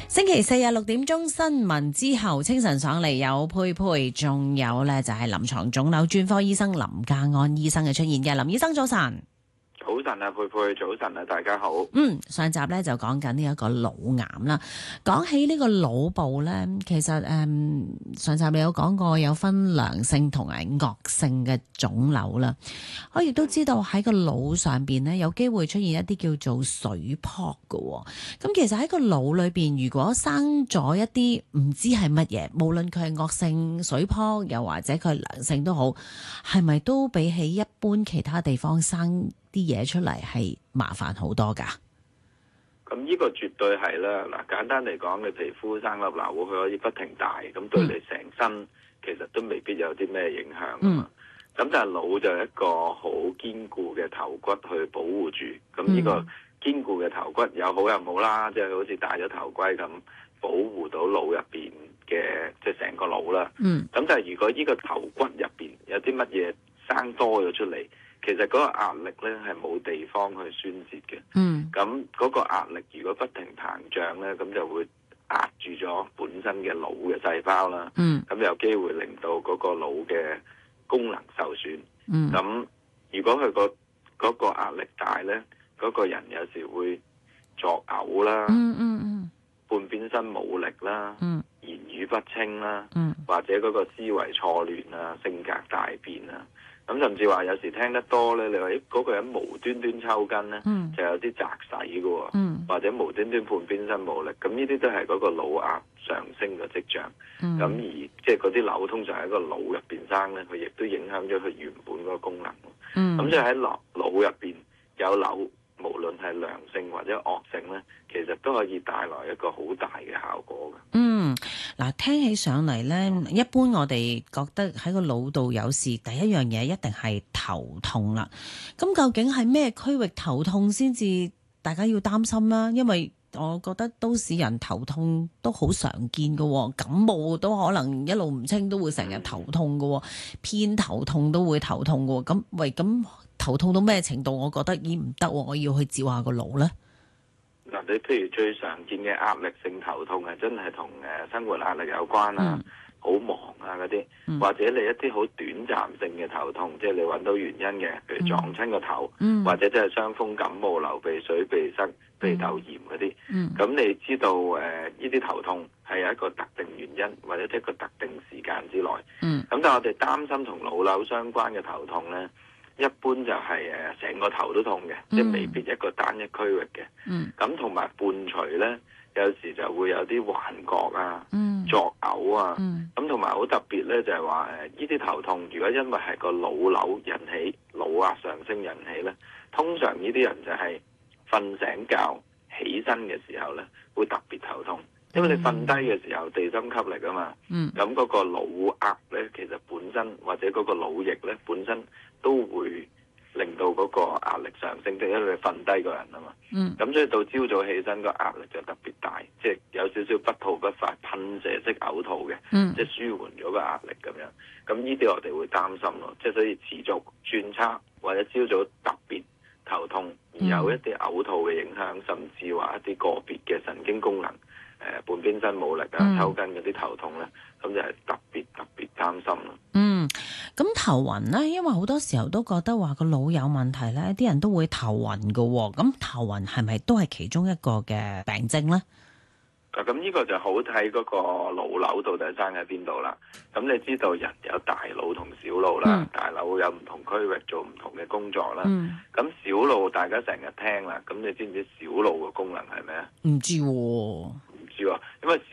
星期四日6點鐘新聞之後，清晨上嚟有佩佩，仲有呢就係臨床腫瘤專科醫生林家安醫生嘅出現嘅。林醫生早晨。 早晨啊，佩佩，早晨啊，大家好。 上集咧就講緊呢一個腦癌啦。講起呢個腦部咧，其實上集你有講過有分良性同埋惡性嘅腫瘤啦。我亦都知道喺個腦上邊咧有機會出現一啲叫做水泡嘅。咁其實喺個腦裏邊，如果生咗一啲唔知係乜嘢，無論佢係惡性水泡，又或者佢係良性都好，係咪都比起一般其他地方生啲嘢出嚟係麻煩好多噶？ 咁呢個絕對係啦。嗱，簡單嚟講，你皮膚生粒瘤，佢可以不停大，咁對你成身其實都未必有啲咩影響噶嘛。咁但係腦就係一個好堅固嘅頭骨去保護住。咁呢個堅固嘅頭骨有好有唔好啦，即係好似戴咗頭盔咁保護到腦入邊嘅，即係成個腦啦。咁但係如果呢個頭骨入邊有啲乜嘢生多咗出嚟，其實嗰個壓力咧係冇地方去宣泄嘅。咁嗰個壓力如果不停膨脹咧，咁就會壓住咗本身嘅腦嘅細胞啦。咁有機會令到嗰個腦嘅功能受損。咁如果佢嗰個壓力大咧，嗰個人有時會作嘔啦，半邊身冇力啦，言語不清啦，或者嗰個思維錯亂啊，性格大變啊。咁甚至話有時聽得多咧，你話嗰個人無端端抽筋咧，就有啲擲洗嘅，或者無端端半邊身冇力，咁呢啲都係嗰個腦壓上升嘅跡象。咁而即係嗰啲瘤通常喺個腦入邊生咧，佢亦都影響咗佢原本嗰個功能。咁即係喺腦入邊有瘤，無論係良性或者惡性咧，其實都可以帶來一個好大嘅效果嘅。 嗱，聽起上嚟咧，一般我哋覺得喺個腦度有事，第一樣嘢一定係頭痛啦。咁究竟係咩區域頭痛先至大家要擔心啦？因為我覺得都市人頭痛都好常見嘅，感冒都可能一路唔清都會成日頭痛嘅，偏頭痛都會頭痛嘅。咁頭痛到咩程度？我覺得已經唔得，我要去照下個腦咧。 嗱，你譬如最常見嘅壓力性頭痛係真係同生活壓力有關啊，好忙啊嗰啲，或者你一啲好短暫性嘅頭痛，即係你揾到原因嘅，譬如撞親個頭，或者即係傷風感冒、流鼻水、鼻塞、鼻竇炎嗰啲。咁你知道呢啲頭痛係有一個特定原因，或者即係個特定時間之內。咁但係我哋擔心同腦瘤相關嘅頭痛咧，一般就係成個頭都痛嘅，即係未必一個單一區域嘅。咁同埋伴隨咧，有時就會有啲幻覺啊、作嘔啊。咁同埋好特別咧，就係話呢啲頭痛，如果因為係個腦瘤引起、腦壓上升引起咧，通常呢啲人就係瞓醒覺起身嘅時候咧，會特別頭痛。因為你瞓低嘅時候地心吸力啊嘛，咁嗰個腦壓咧，其實本身或者嗰個腦液咧，本身都會令到嗰個壓力上升，即係因為你瞓低個人啊嘛。咁所以到朝早起身個壓力就特別大，即係有少少不吐不快、噴射式嘔吐嘅，即係舒緩咗個壓力咁樣。咁呢啲我哋會擔心咯，即係所以持續轉差或者朝早特別頭痛，而有一啲嘔吐嘅影響，甚至話一啲個別嘅神經功能。半邊身冇力啊、抽筋嗰啲頭痛咧，咁就係特別擔心咯。 咁頭暈咧，因為好多時候都覺得話個腦有問題咧，啲人都會頭暈㗎。咁頭暈係咪都係其中一個嘅病徵咧？ 咁呢個就好睇嗰個腦瘤到底生喺邊度啦。咁你知道人有大腦同小腦啦，大腦有唔同區域做唔同嘅工作啦。咁小腦大家成日聽啦，咁你知唔知小腦嘅功能係咩啊？ 唔知喎。 因為